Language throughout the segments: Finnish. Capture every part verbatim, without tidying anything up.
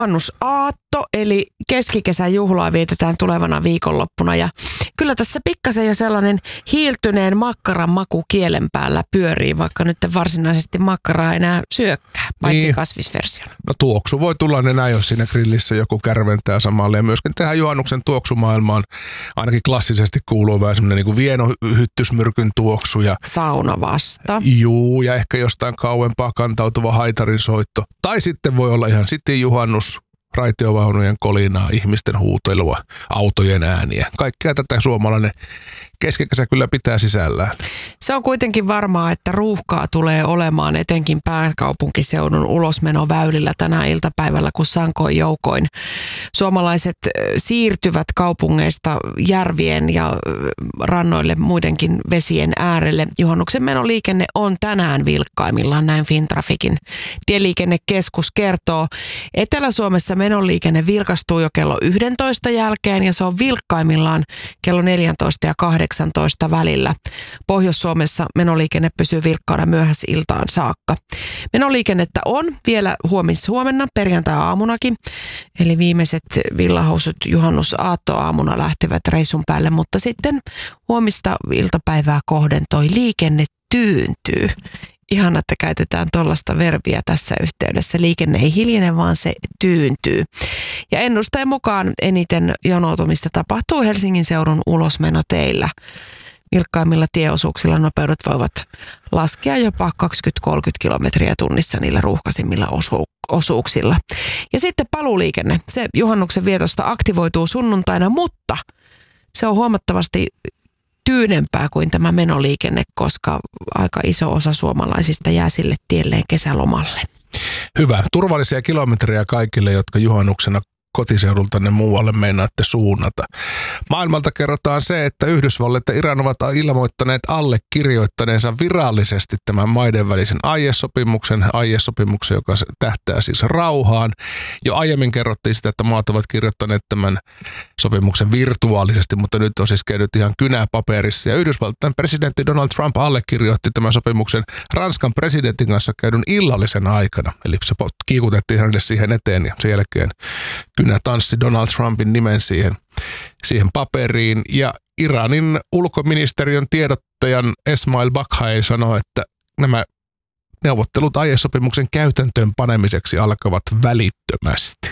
Juhannusaatto, eli keskikesän juhlaa vietetään tulevana viikonloppuna ja kyllä tässä pikkasen jo sellainen hiiltyneen makkaran maku kielen päällä pyörii, vaikka nyt varsinaisesti makkaraa enää syökkää, paitsi niin kasvisversiona. No tuoksu voi tulla enää, jos siinä grillissä joku kärventää samalle ja myöskin tähän juhannuksen tuoksumaailmaan ainakin klassisesti kuuluu vähän semmoinen niin kuin vienohyttysmyrkyn tuoksu. Ja sauna vasta. Juu, ja ehkä jostain kauempaa kantautuva haitarin soitto. Tai sitten voi olla ihan sitten juhannus, raitiovaunujen kolinaa, ihmisten huutelua, autojen ääniä. Kaikkea tätä suomalainen keskikesä kyllä pitää sisällään. Se on kuitenkin varmaa, että ruuhkaa tulee olemaan etenkin pääkaupunkiseudun ulosmenoväylillä tänä iltapäivällä, kun sankoin joukoin suomalaiset siirtyvät kaupungeista järvien ja rannoille muidenkin vesien äärelle. Juhannuksen menoliikenne on tänään vilkkaimmillaan, näin Fintrafikin tieliikennekeskus kertoo. Etelä-Suomessa menoliikenne vilkastuu jo kello yksitoista jälkeen ja se on vilkkaimmillaan kello neljätoista ja kahdeksantoista välillä. Pohjois-Suomessa menoliikenne pysyy vilkkaana myöhäisiltaan saakka. Menoliikennettä on vielä huomis huomenna perjantai-aamunakin, eli viimeiset villahousut juhannusaattoaamuna lähtevät reissun päälle, mutta sitten huomista iltapäivää kohden toi liikenne tyyntyy. Ihana, että käytetään tuollaista verbiä tässä yhteydessä. Liikenne ei hiljene, vaan se tyyntyy. Ja ennusteen mukaan eniten jonoutumista tapahtuu Helsingin seudun ulosmenoteillä. Vilkkaimmilla tieosuuksilla nopeudet voivat laskea jopa kaksikymmentä kolmekymmentä kilometriä tunnissa niillä ruuhkaisimmilla osu- osuuksilla. Ja sitten paluuliikenne. Se juhannuksen vietosta aktivoituu sunnuntaina, mutta se on huomattavasti tyynempää kuin tämä menoliikenne, koska aika iso osa suomalaisista jää sille tielleen kesälomalle. Hyvä. Turvallisia kilometrejä kaikille, jotka juhannuksena kotiseudultanne muualle meinaatte suunnata. Maailmalta kerrotaan se, että Yhdysvallat ja Iran ovat ilmoittaneet allekirjoittaneensa virallisesti tämän maiden välisen aiesopimuksen, aiesopimuksen, joka tähtää siis rauhaan. Jo aiemmin kerrottiin sitä, että maat ovat kirjoittaneet tämän sopimuksen virtuaalisesti, mutta nyt on siis käynyt ihan kynäpaperissa. Ja Yhdysvaltain presidentti Donald Trump allekirjoitti tämän sopimuksen Ranskan presidentin kanssa käydyn illallisen aikana. Eli se kiikutettiin hänelle siihen eteen ja sen jälkeen kynä tanssi Donald Trumpin nimen siihen, siihen paperiin. Ja Iranin ulkoministeriön tiedottajan Esmail Baghai sanoi, että nämä neuvottelut aiesopimuksen käytäntöön panemiseksi alkavat välittömästi.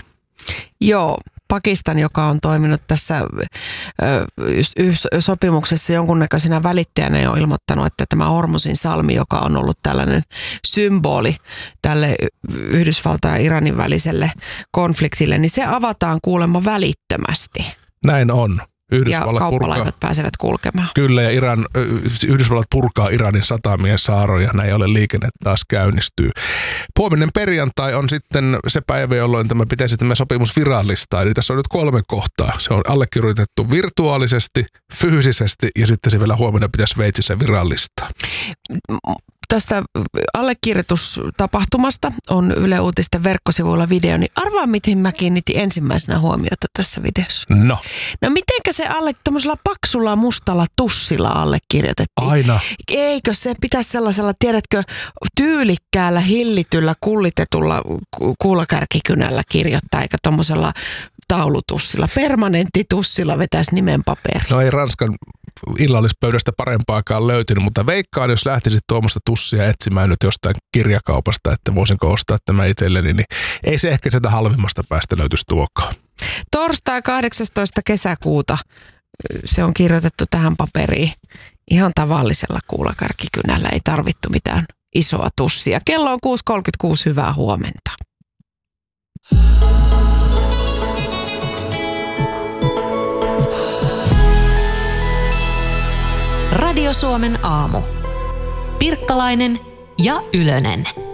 Joo. Pakistan, joka on toiminut tässä ö, sopimuksessa jonkunnäköisenä välittäjänä, on ilmoittanut, että tämä Hormuzin salmi, joka on ollut tällainen symboli tälle Yhdysvaltain ja Iranin väliselle konfliktille, niin se avataan kuulemma välittömästi. Näin on. Yhdysvallat ja kauppalaivat purkaa, pääsevät kulkemaan. Kyllä, ja Iran, Yhdysvallat purkaa Iranin satamien saaroja, näin ollen liikenne taas käynnistyy. Huominen perjantai on sitten se päivä, jolloin tämä pitäisi tämä sopimus virallistaa. Eli tässä on nyt kolme kohtaa. Se on allekirjoitettu virtuaalisesti, fyysisesti ja sitten se vielä huomenna pitäisi Sveitsissä virallistaa. Tästä allekirjoitustapahtumasta on Yle Uutisten verkkosivuilla video, niin arvaa miten mä kiinnitin ensimmäisenä huomiota tässä videossa. No. No mitenkä se alle tuollaisella paksulla mustalla tussilla allekirjoitettiin? Aina. Eikö se pitäisi sellaisella, tiedätkö, tyylikkäällä, hillityllä, kullitetulla kuulakärkikynällä kirjoittaa, eikä tuommoisella taulutussilla, permanenttitussilla vetäisi nimen paperi. No ei Ranskan illallispöydästä parempaakaan löytynyt, mutta veikkaan, jos lähtisit tuommoista tussia etsimään nyt jostain kirjakaupasta, että voisinko ostaa tämä itselleni, niin ei se ehkä sieltä halvimmasta päästä löytyisi tuokaan. Torstai kahdeksastoista kesäkuuta se on kirjoitettu tähän paperiin ihan tavallisella kuulakärkikynällä, ei tarvittu mitään isoa tussia. Kello on kuusi kolmekymmentäkuusi, hyvää huomenta. Radio Suomen aamu. Pirkkalainen ja Ylönen.